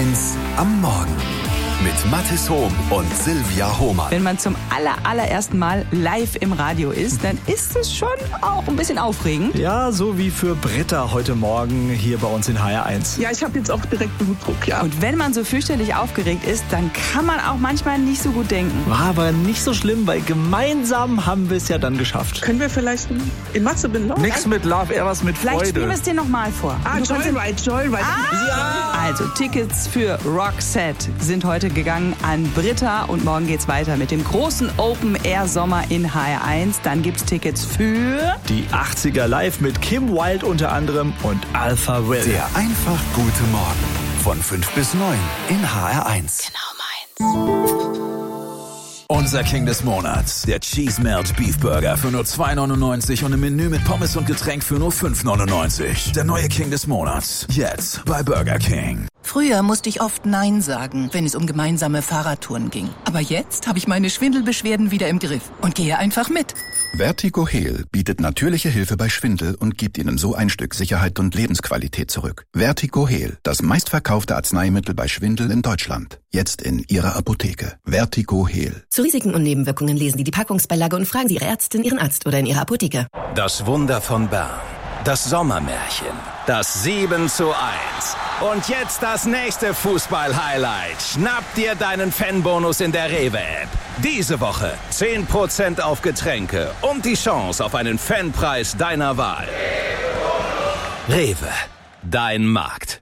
HR1 am Morgen mit Mathis Hohm und Silvia Hohmann. Wenn man zum allerersten Mal live im Radio ist, dann ist es schon auch ein bisschen aufregend. Ja, so wie für Britta heute Morgen hier bei uns in HR1. Ja, ich habe jetzt auch direkt Blutdruck, ja. Und wenn man so fürchterlich aufgeregt ist, dann kann man auch manchmal nicht so gut denken. War aber nicht so schlimm, weil gemeinsam haben wir es ja dann geschafft. Können wir vielleicht in Mathe bin Love? Nix mit Love, eher was mit Freude. Vielleicht spielen wir es dir nochmal vor. Joyride. Ja! Also Tickets für Roxette sind heute gegangen an Britta und morgen geht's weiter mit dem großen Open Air Sommer in HR1. Dann gibt's Tickets für die 80er live mit Kim Wilde unter anderem und Alpha Will. Der einfach gute Morgen von 5 bis 9 in HR1. Genau meins. Unser King des Monats, der Cheese Melt Beef Burger für nur $2,99 und ein Menü mit Pommes und Getränk für nur $5,99. Der neue King des Monats, jetzt bei Burger King. Früher musste ich oft Nein sagen, wenn es um gemeinsame Fahrradtouren ging. Aber jetzt habe ich meine Schwindelbeschwerden wieder im Griff und gehe einfach mit. Vertigo Heal bietet natürliche Hilfe bei Schwindel und gibt Ihnen so ein Stück Sicherheit und Lebensqualität zurück. Vertigo Heal, das meistverkaufte Arzneimittel bei Schwindel in Deutschland. Jetzt in Ihrer Apotheke. Vertigo Heal. Zu Risiken und Nebenwirkungen lesen Sie die Packungsbeilage und fragen Sie Ihre Ärztin, Ihren Arzt oder in Ihrer Apotheke. Das Wunder von Bern. Das Sommermärchen. Das 7:1. Und jetzt das nächste Fußball-Highlight. Schnapp dir deinen Fanbonus in der Rewe-App. Diese Woche 10% auf Getränke und die Chance auf einen Fanpreis deiner Wahl. Rewe, dein Markt.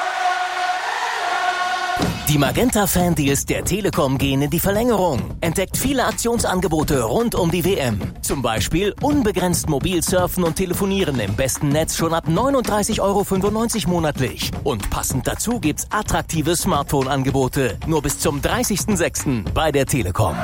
Die Magenta-Fan-Deals der Telekom gehen in die Verlängerung. Entdeckt viele Aktionsangebote rund um die WM. Zum Beispiel unbegrenzt mobil surfen und telefonieren im besten Netz schon ab 39,95 € monatlich. Und passend dazu gibt's attraktive Smartphone-Angebote. Nur bis zum 30.06. bei der Telekom.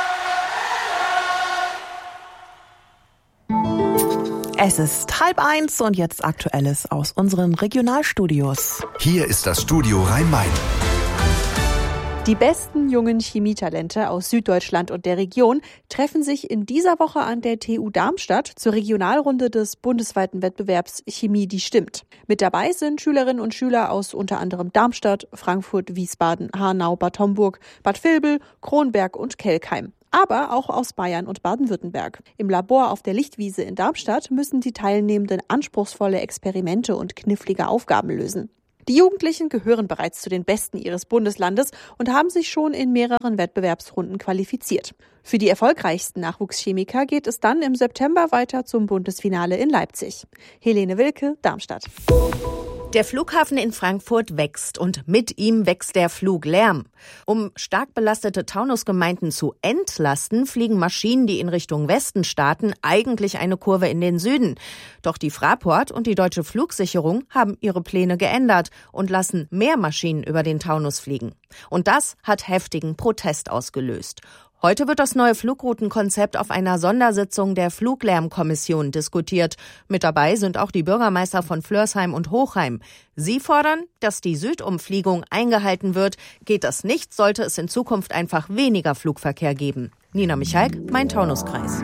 Es ist 12:30 und jetzt Aktuelles aus unseren Regionalstudios. Hier ist das Studio Rhein-Main. Die besten jungen Chemietalente aus Süddeutschland und der Region treffen sich in dieser Woche an der TU Darmstadt zur Regionalrunde des bundesweiten Wettbewerbs Chemie, die stimmt. Mit dabei sind Schülerinnen und Schüler aus unter anderem Darmstadt, Frankfurt, Wiesbaden, Hanau, Bad Homburg, Bad Vilbel, Kronberg und Kelkheim. Aber auch aus Bayern und Baden-Württemberg. Im Labor auf der Lichtwiese in Darmstadt müssen die Teilnehmenden anspruchsvolle Experimente und knifflige Aufgaben lösen. Die Jugendlichen gehören bereits zu den Besten ihres Bundeslandes und haben sich schon in mehreren Wettbewerbsrunden qualifiziert. Für die erfolgreichsten Nachwuchschemiker geht es dann im September weiter zum Bundesfinale in Leipzig. Helene Wilke, Darmstadt. Der Flughafen in Frankfurt wächst und mit ihm wächst der Fluglärm. Um stark belastete Taunusgemeinden zu entlasten, fliegen Maschinen, die in Richtung Westen starten, eigentlich eine Kurve in den Süden. Doch die Fraport und die Deutsche Flugsicherung haben ihre Pläne geändert und lassen mehr Maschinen über den Taunus fliegen. Und das hat heftigen Protest ausgelöst. Heute wird das neue Flugroutenkonzept auf einer Sondersitzung der Fluglärmkommission diskutiert. Mit dabei sind auch die Bürgermeister von Flörsheim und Hochheim. Sie fordern, dass die Südumfliegung eingehalten wird. Geht das nicht, sollte es in Zukunft einfach weniger Flugverkehr geben. Nina Michalk, Main-Taunus-Kreis.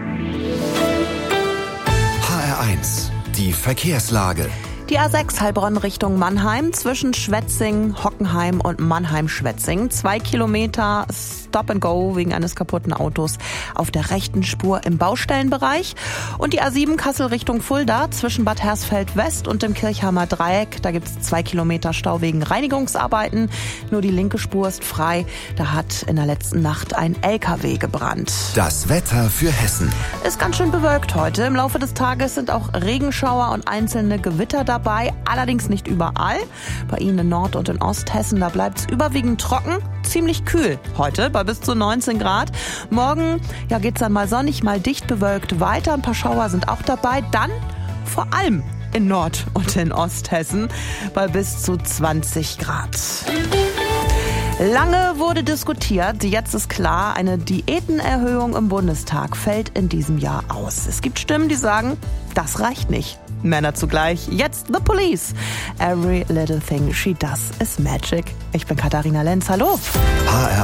HR1, die Verkehrslage. Die A6 Heilbronn Richtung Mannheim zwischen Schwetzing, Hockenheim und Mannheim-Schwetzing. 2 Kilometer Stop and Go wegen eines kaputten Autos auf der rechten Spur im Baustellenbereich. Und die A7 Kassel Richtung Fulda zwischen Bad Hersfeld West und dem Kirchheimer Dreieck. Da gibt es 2 Kilometer Stau wegen Reinigungsarbeiten. Nur die linke Spur ist frei. Da hat in der letzten Nacht ein LKW gebrannt. Das Wetter für Hessen. Ist ganz schön bewölkt heute. Im Laufe des Tages sind auch Regenschauer und einzelne Gewitter dabei, allerdings nicht überall. Bei Ihnen in Nord- und in Osthessen, da bleibt es überwiegend trocken, ziemlich kühl. Heute bei bis zu 19 Grad. Morgen geht's dann mal sonnig, mal dicht bewölkt weiter. Ein paar Schauer sind auch dabei. Dann vor allem in Nord- und in Osthessen bei bis zu 20 Grad. Lange wurde diskutiert, jetzt ist klar, eine Diätenerhöhung im Bundestag fällt in diesem Jahr aus. Es gibt Stimmen, die sagen, das reicht nicht. Männer zugleich, jetzt The Police. Every little thing she does is magic. Ich bin Katharina Lenz, hallo. HR